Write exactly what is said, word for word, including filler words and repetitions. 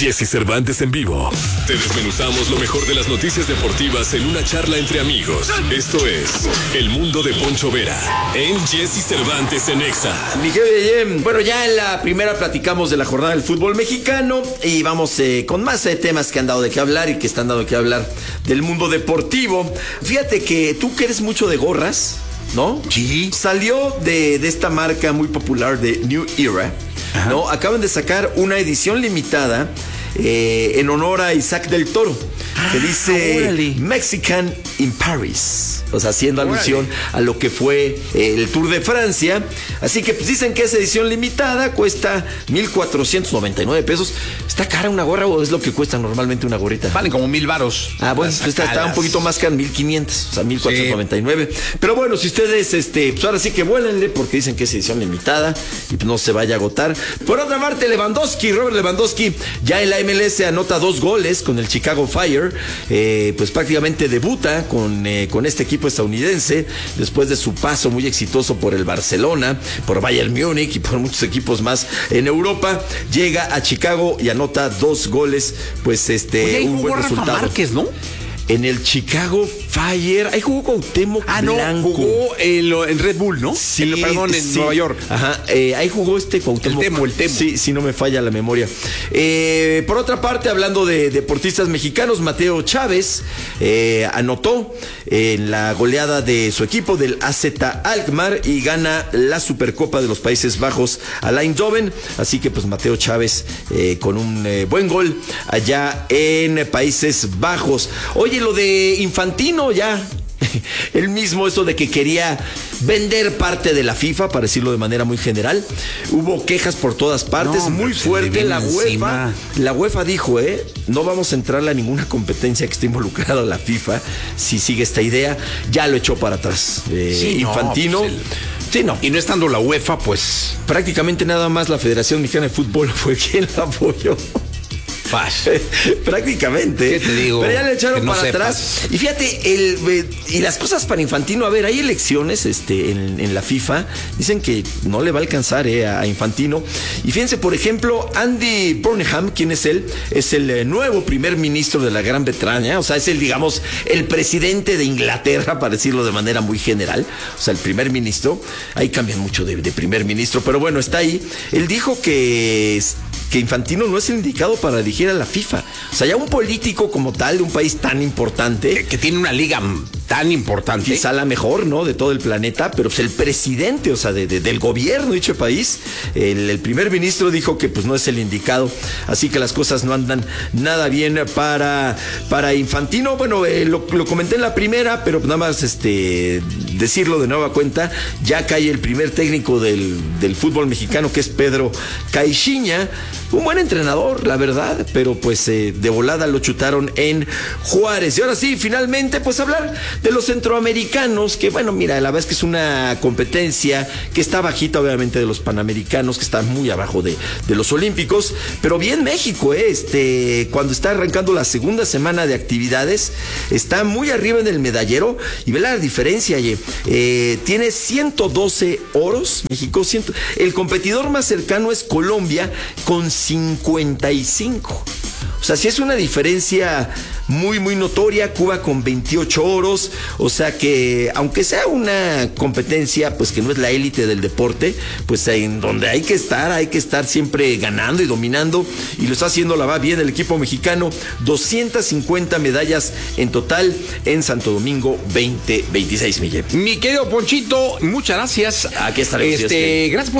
Jesse Cervantes en vivo. Te desmenuzamos lo mejor de las noticias deportivas en una charla entre amigos. Esto es El Mundo de Poncho Vera en Jesse Cervantes en Exa. Miguel, bueno, ya en la primera platicamos de la jornada del fútbol mexicano y vamos eh, con más eh, temas que han dado de qué hablar y que están dando de qué hablar del mundo deportivo. Fíjate que tú que eres mucho de gorras, ¿no? Sí. Salió de, de esta marca muy popular de New Era, Ajá. ¿no? Acaban de sacar una edición limitada eh, en honor a Isaac del Toro, que dice órale. Mexican in Paris. O sea, haciendo alusión órale. a lo que fue eh, el Tour de Francia. Así que pues, dicen que es edición limitada, cuesta mil cuatrocientos noventa y nueve pesos. ¿Está cara una gorra o es lo que cuesta normalmente una gorrita? Valen como mil varos. Ah, bueno, pues está, está un poquito más cara, mil quinientos, o sea, mil cuatrocientos noventa y nueve. Sí. Pero bueno, si ustedes, este, pues ahora sí que vuélenle, porque dicen que es edición limitada y pues no se vaya a agotar. Por otra parte, Lewandowski, Robert Lewandowski, ya en la M L S anota dos goles con el Chicago Fire. Eh, pues prácticamente debuta con, eh, con este equipo estadounidense después de su paso muy exitoso por el Barcelona, por Bayern Múnich y por muchos equipos más en Europa. Llega a Chicago y anota dos goles, pues este Oye, un buen Rafa resultado. Márquez, ¿no? En el Chicago Fire, ahí jugó Cuauhtémoc ah, no, Blanco. Jugó en, en Red Bull, ¿no? Sí, en, perdón, en sí. Nueva York. Ajá, eh, ahí jugó este Cuauhtémoc. El Temo, el Temo. Sí, sí, no me falla la memoria. Eh, por otra parte, hablando de deportistas mexicanos, Mateo Chávez eh, anotó en la goleada de su equipo del A Z Alkmaar y gana la Supercopa de los Países Bajos al Eindhoven. Así que pues Mateo Chávez eh, con un eh, buen gol allá en Países Bajos. Oye, lo de Infantino ya, él mismo, eso de que quería vender parte de la FIFA, para decirlo de manera muy general. Hubo quejas por todas partes, no, muy fuerte. La UEFA, la UEFA dijo, eh, no vamos a entrarle a ninguna competencia que esté involucrada la FIFA si sigue esta idea. Ya lo echó para atrás. Eh, sí, Infantino. No, pues el... Sí, no. Y no estando la UEFA, pues prácticamente nada más la Federación Mexicana de Fútbol fue quien la apoyó. Prácticamente. ¿Qué te digo? Pero ya le echaron no para sepas. atrás. Y fíjate, el, eh, y las cosas para Infantino, a ver, hay elecciones este, en, en la FIFA. Dicen que no le va a alcanzar eh, a Infantino. Y fíjense, por ejemplo, Andy Burnham, ¿quién es él? Es el eh, nuevo primer ministro de la Gran Bretaña. O sea, es el, digamos, el presidente de Inglaterra, para decirlo de manera muy general. O sea, el primer ministro. Ahí cambian mucho de, de primer ministro, pero bueno, está ahí. Él dijo que... que Infantino no es el indicado para dirigir a la FIFA. O sea, ya un político como tal de un país tan importante, que, que tiene una liga tan importante, quizá la mejor, ¿no?, de todo el planeta, pero pues el presidente, o sea, de, de, del gobierno de dicho país, el, el primer ministro dijo que pues no es el indicado, así que las cosas no andan nada bien para, para Infantino. Bueno, eh, lo, lo comenté en la primera, pero nada más este decirlo de nueva cuenta, ya cae el primer técnico del, del fútbol mexicano, que es Pedro Caixinha. Un buen entrenador, la verdad, pero pues eh, de volada lo chutaron en Juárez. Y ahora sí, finalmente, pues hablar de los centroamericanos, que bueno, mira, la verdad es que es una competencia que está bajita, obviamente, de los panamericanos, que está muy abajo de, de los olímpicos, pero bien México, eh, este, cuando está arrancando la segunda semana de actividades, está muy arriba en el medallero, y ve la diferencia, eh, eh, tiene ciento doce oros, México, cien, el competidor más cercano es Colombia, con cincuenta y cinco. O sea, sí es una diferencia muy, muy notoria. Cuba con veintiocho oros. O sea que, aunque sea una competencia, pues que no es la élite del deporte, pues en donde hay que estar, hay que estar siempre ganando y dominando. Y lo está haciendo, la va bien el equipo mexicano. doscientas cincuenta medallas en total en Santo Domingo veinte veintiséis, Miguel. Mi querido Ponchito, muchas gracias. Aquí estaremos. Este, gracias, Ponchito.